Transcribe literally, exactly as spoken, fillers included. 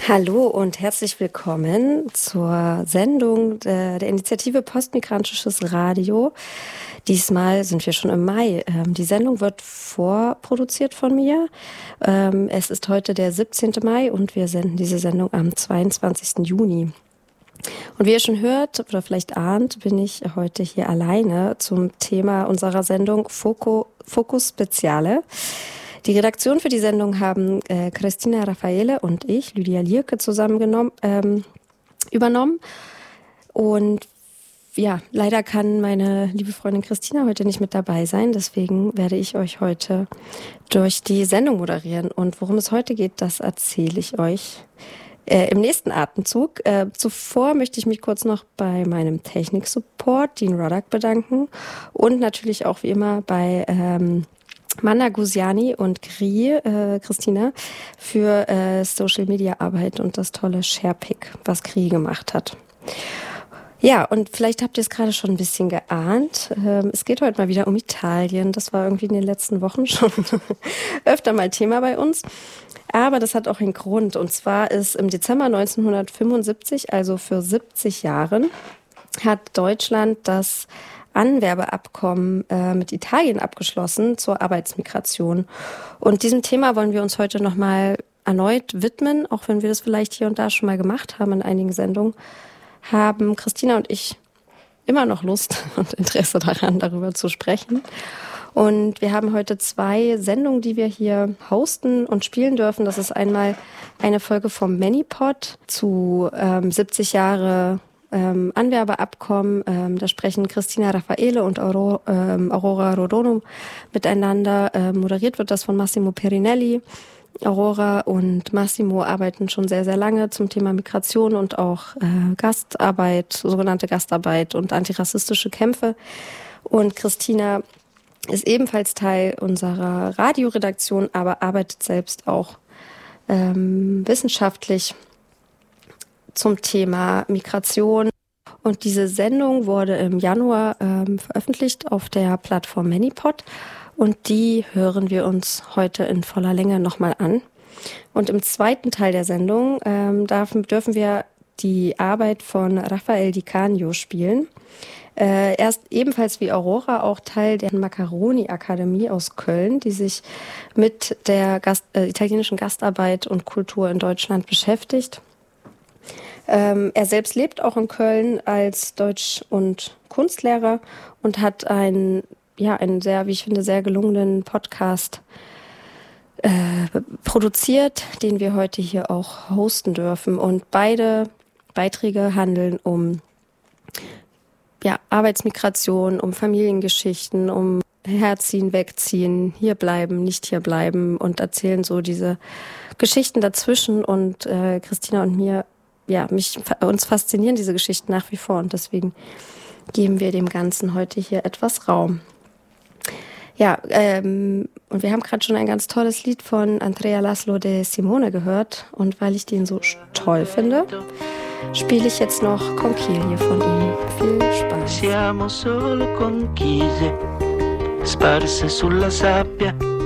Hallo und herzlich willkommen zur Sendung der, der Initiative Postmigrantisches Radio. Diesmal sind wir schon im Mai. Ähm, die Sendung wird vorproduziert von mir. Ähm, es ist heute der siebzehnten Mai und wir senden diese Sendung am zweiundzwanzigsten Juni. Und wie ihr schon hört oder vielleicht ahnt, bin ich heute hier alleine zum Thema unserer Sendung Foco, Focus Speziale. Die Redaktion für die Sendung haben äh, Christina Raffaele und ich, Lydia Lierke, zusammen ähm, übernommen. Und ja, leider kann meine liebe Freundin Christina heute nicht mit dabei sein. Deswegen werde ich euch heute durch die Sendung moderieren. Und worum es heute geht, das erzähle ich euch äh, im nächsten Atemzug. Äh, zuvor möchte ich mich kurz noch bei meinem Technik-Support, Dean Roddick, bedanken. Und natürlich auch wie immer bei Ähm, Manda Gusiani und Kri, äh, Christina, für äh, Social-Media-Arbeit und das tolle Sharepick, was Kri gemacht hat. Ja, und vielleicht habt ihr es gerade schon ein bisschen geahnt. Ähm, es geht heute mal wieder um Italien. Das war irgendwie in den letzten Wochen schon öfter mal Thema bei uns. Aber das hat auch einen Grund. Und zwar ist im Dezember neunzehnhundertfünfundsiebzig, also für siebzig Jahren, hat Deutschland das Anwerbeabkommen äh, mit Italien abgeschlossen zur Arbeitsmigration. Und diesem Thema wollen wir uns heute nochmal erneut widmen, auch wenn wir das vielleicht hier und da schon mal gemacht haben in einigen Sendungen, haben Christina und ich immer noch Lust und Interesse daran, darüber zu sprechen. Und wir haben heute zwei Sendungen, die wir hier hosten und spielen dürfen. Das ist einmal eine Folge vom Manipod zu ähm, siebzig Jahre Ähm, Anwerbeabkommen. Ähm, da sprechen Christina Raffaele und Aurora, ähm, Aurora Rodono miteinander. Ähm, moderiert wird das von Massimo Perinelli. Aurora und Massimo arbeiten schon sehr, sehr lange zum Thema Migration und auch äh, Gastarbeit, sogenannte Gastarbeit und antirassistische Kämpfe. Und Christina ist ebenfalls Teil unserer Radioredaktion, aber arbeitet selbst auch ähm, wissenschaftlich zum Thema Migration. Und diese Sendung wurde im Januar ähm, veröffentlicht auf der Plattform Manipod. Und die hören wir uns heute in voller Länge nochmal an. Und im zweiten Teil der Sendung ähm, darf, dürfen wir die Arbeit von Rafael Di Canio spielen. Äh, er ist ebenfalls wie Aurora auch Teil der Macaroni-Akademie aus Köln, die sich mit der Gast, äh, italienischen Gastarbeit und Kultur in Deutschland beschäftigt. Ähm, er selbst lebt auch in Köln als Deutsch- und Kunstlehrer und hat einen, ja, einen sehr, wie ich finde, sehr gelungenen Podcast äh, produziert, den wir heute hier auch hosten dürfen. Und beide Beiträge handeln um ja, Arbeitsmigration, um Familiengeschichten, um Herziehen, Wegziehen, hierbleiben, nicht hierbleiben und erzählen so diese Geschichten dazwischen. Und äh, Christina und mir Ja, mich, uns faszinieren diese Geschichten nach wie vor und deswegen geben wir dem Ganzen heute hier etwas Raum. Ja, ähm, und wir haben gerade schon ein ganz tolles Lied von Andrea Laszlo de Simone gehört und weil ich den so toll finde, spiele ich jetzt noch Conchiglie von ihm. Viel Spaß. Siamo solo conchiglie, sparse sulla sabbia.